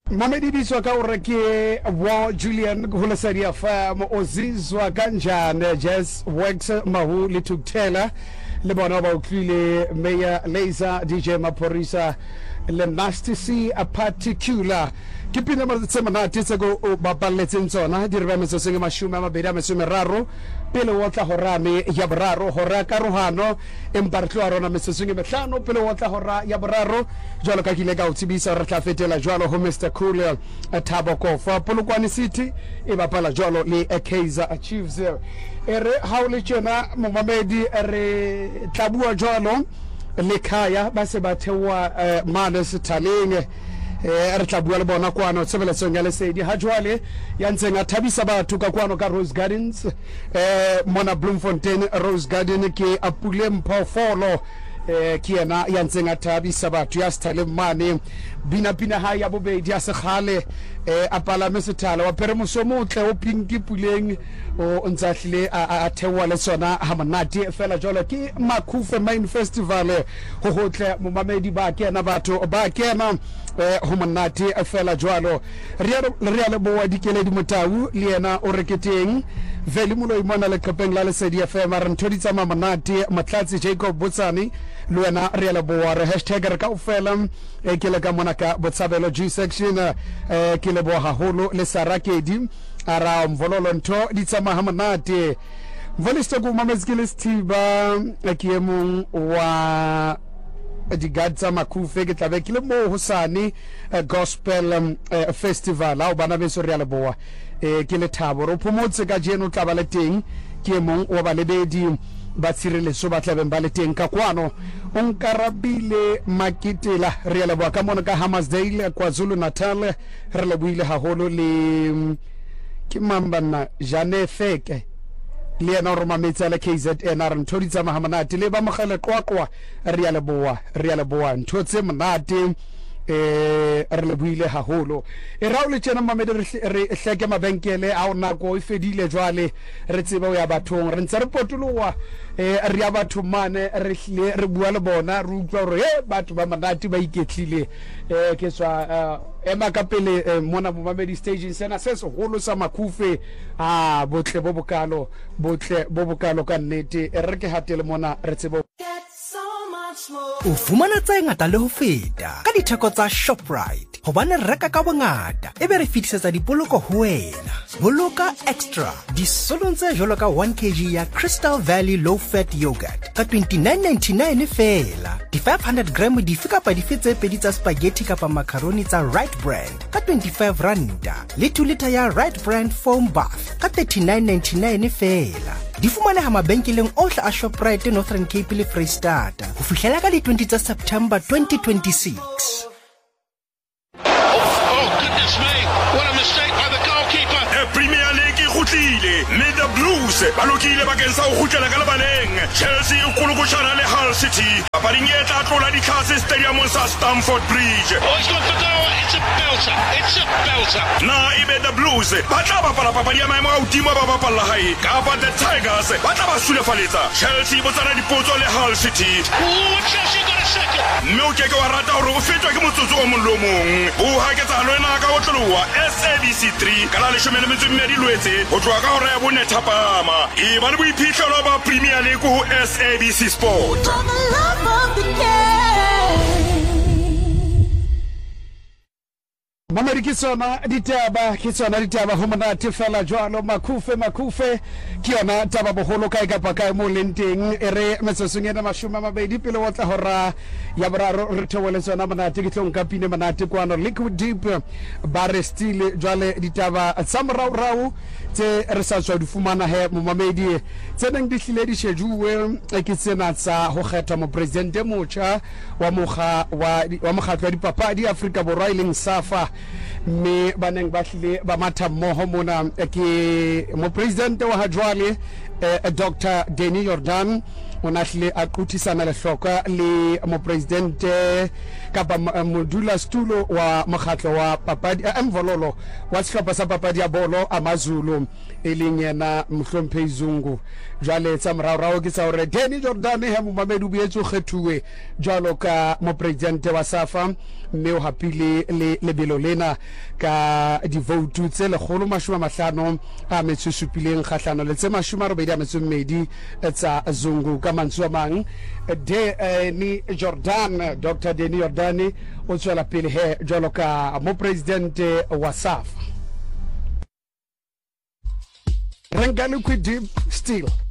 Mamedi biswa ka ureke wa Julian Hulasaria fam ozizwa kanjane Jazz Wax Mahu lituktela le bona ba utlile Meya Laser DJ Maporisa le Nasty C a particular kipina matsema na tsego ba baletseng tsona di re ba metso senge mashome a mabedi a mesomeraro pele wa tla horame ya boraro hora ka rohano empartlo a rona metso senge mehlano pele wa tla hora ya boraro jwalo ka kile ka utsibisa re tla fetela jwalo ho Mr Cool Thabo Kofa Polokwane City e bapala jwalo le Kaizer Chiefs ere haule tjena momamedi re tlabua jwalo le khaya ba se ba thewa mane sethaleng re tla bua le bona kwano tsebeletsong ya lesedi ha jwale ya ntseng a thabisa batho ka kwano ka Rose Gardens mona Bloemfontein Rose Garden ke apule mphofolo ke yena ya ntseng a thabisa batho ya sethaleng mane bina ha ya bobedi ya segale a palame sethala wa pere mosomotle o pinki puleng o ntsahlile a thewa le tsona ha monate fela jwalo ke Makufe Main Festival ho hotle momamedi ba kena batho ba kena ho monate fela jwalo re le boa dikele di motau le yena o reketeng vele mulo imona le kapeng la lesedi FM re nthoditsa monate Matlatsi Jacob Botsani le yena re le boa re #re ka ofela ke le ka mona ka Botshabelo G section ke le boa haholo le Sarakedi ara mvololo ntho di tsama ha monate volisto ku mamezikile Sthiba ke emong wa digatsa Makufe ke tlabe ke le mo hosane gospel festival a bana beso re a leboa ke le Thabo ro phomotse ka jeno tla ba le teng ke emong wa ba lebedi ba tshireletso ba tlabeng ba le teng ka kwano onkarabile Makitela re a leboa ka mona ka Hammarsdale KwaZulu Natal re le buile haholo le ke mambana Jane Feke le yena roma metsa le KZN re nthoditsa mahamanate le ba mogele qwaqwa re a leboa nthotse monate re le buile haholo ra o le tsena mamedi re hleke mabenkele a ona go e fedile jwale re tsebe o ya bathong re ntse re potolowa re ya batho mane re bua le bona re utlwa re batho ba manate ba iketlile ke tswa ema ka pele mona momamedi stage sena se segolo sa Makufe botle bo bokalo ka nnete re ke hatele mona re tsebe o fumana tse ngata le ho feta ka ditheko tsa Shoprite hobane re reka ka bongata ebe re fitisetsa dipoloko ho wena boloka extra disolong tse jwalo ka 1 kg ya Crystal Valley low fat yogurt ka 29.99 fela di 500 gram di fika pa di fetse pedi tsa spaghetti kapa macaroni tsa Right Brand ka 25 randa le 2 liter ya Right Brand foam bath ka 39.99 fela di fumane ha mabenkeleng ohle a Shoprite Northern Cape le Freystata ho fihlela ka di 20 tsa September 2026. Oh goodness me, what a mistake by the goalkeeper. Premier League khutlile le the Blues ba lokile bakeng sa ho khutlela ka lebaneng. Chelsea e kulukushana le Hull City papading e tla tlola di-Cars Stadium sa Stamford Bridge. Oh, he's gone for goal. It's a belter. Na ibe the Blues ba tla bapala papadi ya maemo a hodimo ba bapalla hae kapa the Tigers ba tla ba sulefaletsa Chelsea botsana dipotso le Hull City. Oh, Chelsea got a second. Mme o keke wa rata hore o fetwa ke motsotso o mong le o mong o haketsalo ena ka o tlowa SABC 3 ka la 12 lwetse ho tloa ka hora ya bone thapama e ba le boiphihlelo ba Premier League ho SABC Sport. Mamedi ke tsona ditaba ho monate fela jwalo Makufe ke yona taba boholo kae kapa kae mo lenteng ere metsosong ena mashome a mabedi pele wa tla hora ya boraro re thewele tsona monate ke tlong ka pine monate kwano Liquid Deep ba restile jwale ditaba tsa morao tse re sa tswa di fumana he mo mamedi tse neng di hlile di shejuwe ke tsena tsa ho kgetha mo president motjha wa mokgatlo wa dipapadi Afrika Borwa ileng SAFA me baneng ba hlile ba matha mmoho mona ke mo president wa hajwale Dr. Danny Jordan onahle a quthisana le hloka le mo president kapa modula stulo wa mokgatlo wa papadi emvololo wa sehlopha sa papadi ya bolo AmaZulu eleng yena Mhlomphe Izungu jwale tsa morao ke tsa hore Danny Jordan he mo mamedu boetso kgethuwe jwalo ka mo president wa SAFA mme o hapile le lebelo lena ka di vote tse 150 a metsupileng kgahlano le tse 82 tsa Zungu ka mantswe mang Danny Jordan Dr. Danny Jordan o tswela pele he jwalo ka mo president wa SAFA Rengani deep still